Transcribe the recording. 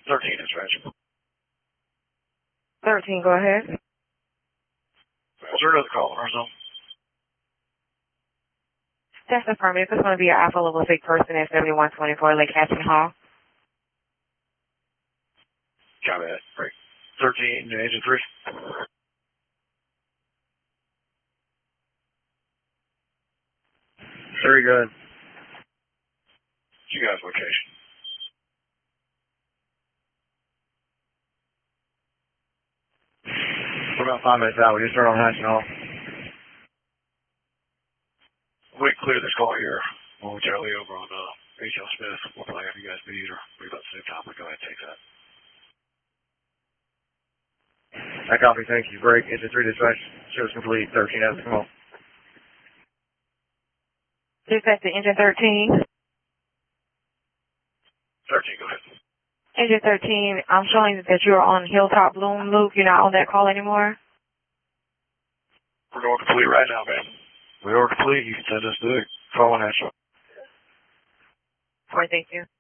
13 dispatch. 13, go ahead. Is there another call in our zone? That's affirmative. It's going to be an Alpha Level 6 person at 7124 Lake Hatton Hall. Copy that. Great. 13, engine 3. Very good. You guys' location. We're about 5 minutes out. We just started on Hatton Hall. We can clear this call here momentarily over on H.L. Smith. We'll probably have you guys be either. We're about the same time. We'll go ahead and take that. I copy. Thank you. Break. Engine 3 dispatch. Shows complete. 13 out of the call. Dispatch to Engine 13. 13, go ahead. Engine 13, I'm showing that you're on Hilltop Bloom Loop. You're not on that call anymore. We're going complete right now, man. We are complete. You can send us the call on that show. All right, thank you.